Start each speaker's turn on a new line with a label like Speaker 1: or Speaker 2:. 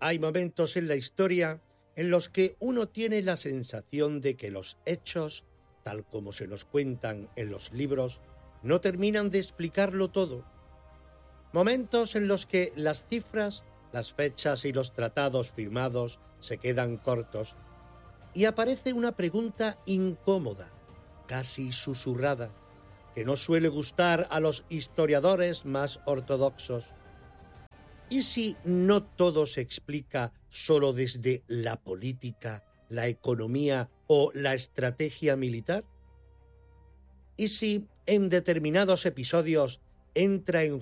Speaker 1: Hay momentos en la historia en los que uno tiene la sensación de que los hechos, tal como se nos cuentan en los libros, no terminan de explicarlo todo. Momentos en los que las cifras, las fechas y los tratados firmados se quedan cortos y aparece una pregunta incómoda, casi susurrada, que no suele gustar a los historiadores más ortodoxos. ¿Y si no todo se explica solo desde la política, la economía o la estrategia militar? ¿Y si en determinados episodios entra en